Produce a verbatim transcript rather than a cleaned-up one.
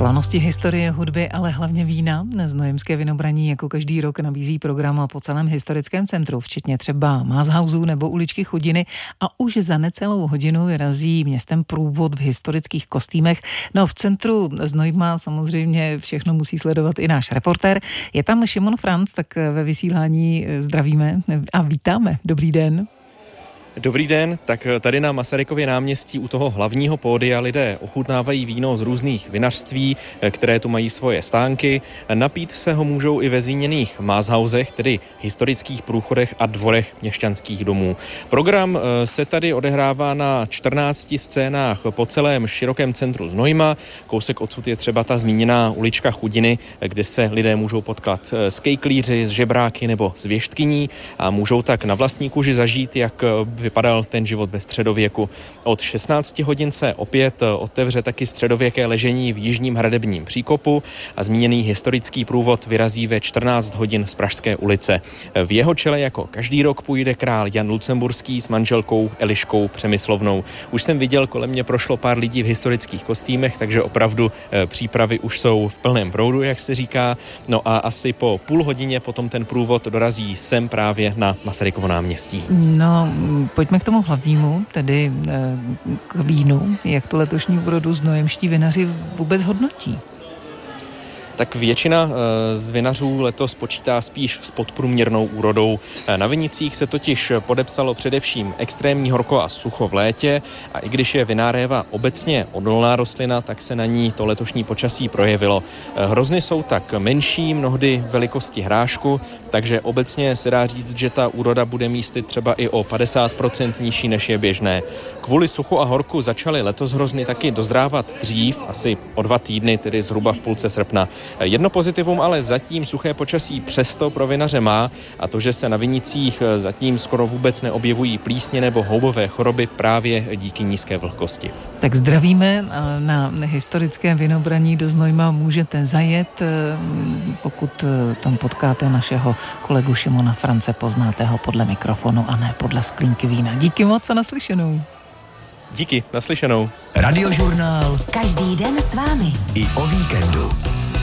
Slavnosti historie, hudby, ale hlavně vína. Znojemské vinobraní jako každý rok nabízí program po celém historickém centru, včetně třeba Máshausů nebo uličky Chudiny, a už za necelou hodinu vyrazí městem průvod v historických kostýmech. No v centru Znojma samozřejmě všechno musí sledovat i náš reportér. Je tam Šimon Franc, tak ve vysílání zdravíme a vítáme. Dobrý den. Dobrý den, tak tady na Masarykově náměstí u toho hlavního pódia lidé ochutnávají víno z různých vinařství, které tu mají svoje stánky. Napít se ho můžou i ve zmíněných Máshausech, tedy historických průchodech a dvorech měšťanských domů. Program se tady odehrává na čtrnácti scénách po celém širokém centru Znojma. Kousek odsud je třeba ta zmíněná ulička Chudiny, kde se lidé můžou potkat s kejklíři, s žebráky nebo s věštkyní a můžou tak na vlastní kůži zažít, jak vypadal ten život ve středověku. Od šestnácti hodin se opět otevře taky středověké ležení v Jižním hradebním příkopu a zmíněný historický průvod vyrazí ve čtrnáct hodin z Pražské ulice. V jeho čele jako každý rok půjde král Jan Lucemburský s manželkou Eliškou Přemyslovnou. Už jsem viděl, kolem mě prošlo pár lidí v historických kostýmech, takže opravdu přípravy už jsou v plném proudu, jak se říká. No a asi po půl hodině potom ten průvod dorazí sem právě na Masarykovo náměstí. No, pojďme k tomu hlavnímu, tedy k vínu. Jak tu letošní úrodu znojemští vinaři vůbec hodnotí? Tak většina z vinařů letos počítá spíš s podprůměrnou úrodou. Na vinicích se totiž podepsalo především extrémní horko a sucho v létě a i když je vináréva obecně odolná rostlina, tak se na ní to letošní počasí projevilo. Hrozny jsou tak menší, mnohdy velikosti hrášku, takže obecně se dá říct, že ta úroda bude místy třeba i o padesát procent nižší, než je běžné. Kvůli suchu a horku začaly letos hrozny taky dozrávat dřív, asi o dva týdny, tedy zhruba v půlce srpna. Jedno pozitivum ale zatím suché počasí přesto pro vinaře má, a to, že se na vinicích zatím skoro vůbec neobjevují plísně nebo houbové choroby právě díky nízké vlhkosti. Tak zdravíme, na historické vinobraní do Znojma můžete zajet, pokud tam potkáte našeho kolegu Šimona France, poznáte ho podle mikrofonu a ne podle sklínky vína. Díky moc a naslyšenou. Díky, naslyšenou. Radiožurnál. Každý den s vámi. I o víkendu.